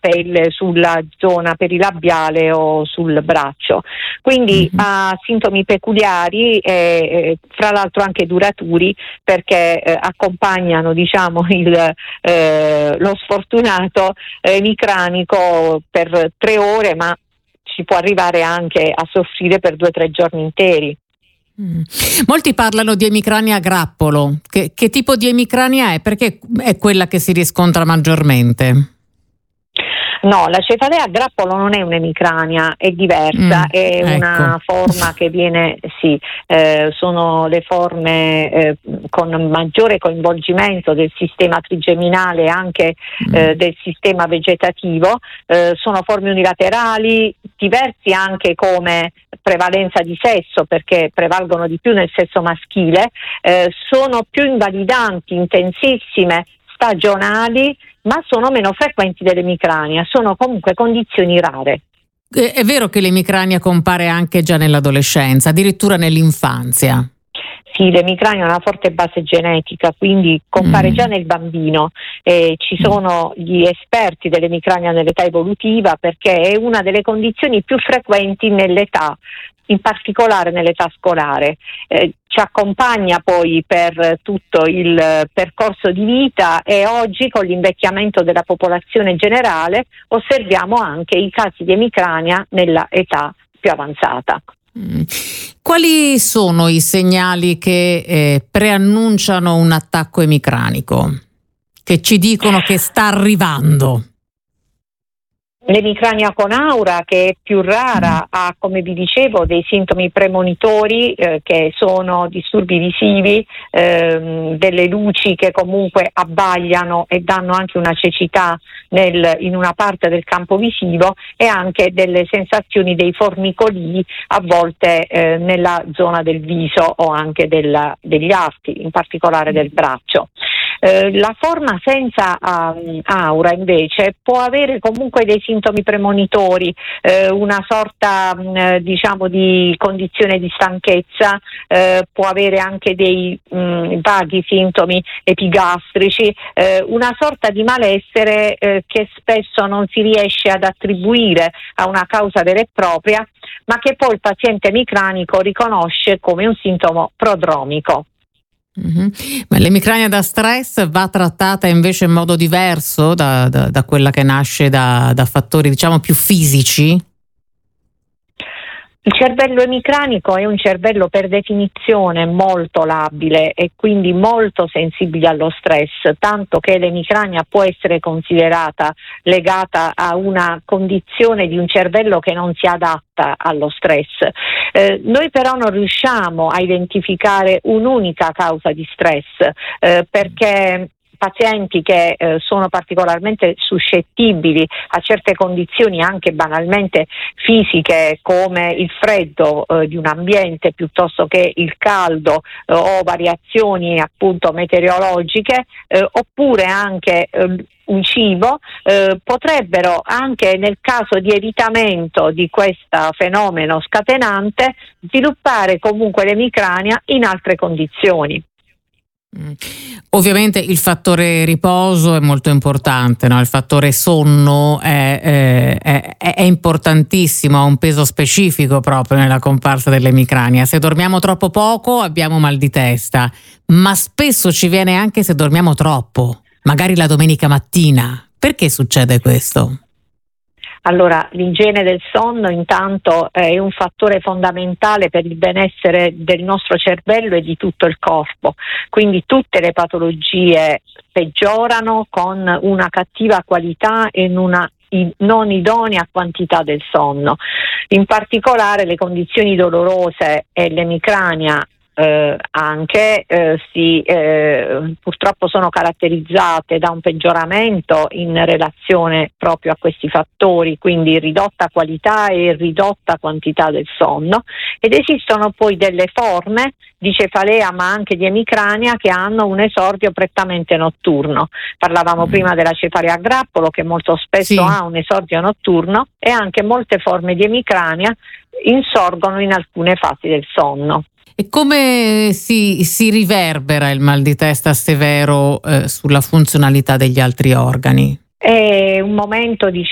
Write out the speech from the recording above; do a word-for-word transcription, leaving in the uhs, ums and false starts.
pelle, sulla zona perilabiale o sul braccio. Quindi mm-hmm. ha sintomi peculiari e eh, fra l'altro anche duraturi, perché eh, accompagnano diciamo il, eh, lo sfortunato emicranico per tre ore, ma si può arrivare anche a soffrire per due o tre giorni interi. Mm. Molti parlano di emicrania a grappolo. Che, che tipo di emicrania è? Perché è quella che si riscontra maggiormente? No, la cefalea a grappolo non è un'emicrania, è diversa, mm, è ecco. una forma che viene, sì, eh, sono le forme eh, con maggiore coinvolgimento del sistema trigeminale e anche mm. eh, del sistema vegetativo, eh, sono forme unilaterali, diversi anche come prevalenza di sesso, perché prevalgono di più nel sesso maschile, eh, sono più invalidanti, intensissime, stagionali, ma sono meno frequenti dell'emicrania, sono comunque condizioni rare. È vero che l'emicrania compare anche già nell'adolescenza, addirittura nell'infanzia? Sì, l'emicrania ha una forte base genetica, quindi compare mm. già nel bambino. Eh, ci sono gli esperti dell'emicrania nell'età evolutiva, perché è una delle condizioni più frequenti nell'età, in particolare nell'età scolare. Eh, ci accompagna poi per tutto il percorso di vita, e oggi con l'invecchiamento della popolazione generale osserviamo anche i casi di emicrania nella età più avanzata. Mm. Quali sono i segnali che eh, preannunciano un attacco emicranico, che ci dicono che sta arrivando? L'emicrania con aura, che è più rara, ha, come vi dicevo, dei sintomi premonitori eh, che sono disturbi visivi, ehm, delle luci che comunque abbagliano e danno anche una cecità nel, in una parte del campo visivo, e anche delle sensazioni dei formicolii a volte eh, nella zona del viso o anche della, degli arti, in particolare del braccio. Eh, la forma senza um, aura invece può avere comunque dei sintomi premonitori, eh, una sorta mh, diciamo di condizione di stanchezza, eh, può avere anche dei mh, vaghi sintomi epigastrici, eh, una sorta di malessere eh, che spesso non si riesce ad attribuire a una causa vera e propria, ma che poi il paziente emicranico riconosce come un sintomo prodromico. Mm-hmm. Ma l'emicrania da stress va trattata invece in modo diverso da, da, da quella che nasce da, da fattori diciamo più fisici? Il cervello emicranico è un cervello per definizione molto labile e quindi molto sensibile allo stress, tanto che l'emicrania può essere considerata legata a una condizione di un cervello che non si adatta allo stress. Eh, noi però non riusciamo a identificare un'unica causa di stress, eh, perché pazienti che eh, sono particolarmente suscettibili a certe condizioni anche banalmente fisiche, come il freddo eh, di un ambiente piuttosto che il caldo eh, o variazioni appunto meteorologiche, eh, oppure anche eh, un cibo, eh, potrebbero anche nel caso di evitamento di questo fenomeno scatenante sviluppare comunque l'emicrania in altre condizioni. Ovviamente il fattore riposo è molto importante, no? Il fattore sonno è, è, è, è importantissimo, ha un peso specifico proprio nella comparsa dell'emicrania. Se dormiamo troppo poco abbiamo mal di testa, ma spesso ci viene anche se dormiamo troppo, magari la domenica mattina. Perché succede questo? Allora, l'igiene del sonno intanto è un fattore fondamentale per il benessere del nostro cervello e di tutto il corpo, quindi tutte le patologie peggiorano con una cattiva qualità e in una non idonea quantità del sonno. In particolare le condizioni dolorose e l'emicrania Eh, anche eh, si, eh, purtroppo sono caratterizzate da un peggioramento in relazione proprio a questi fattori, quindi ridotta qualità e ridotta quantità del sonno, ed esistono poi delle forme di cefalea ma anche di emicrania che hanno un esordio prettamente notturno. Parlavamo mm. prima della cefalea a grappolo, che molto spesso sì. ha un esordio notturno, e anche molte forme di emicrania insorgono in alcune fasi del sonno. E come si, si riverbera il mal di testa severo eh, sulla funzionalità degli altri organi? È un momento, diciamo,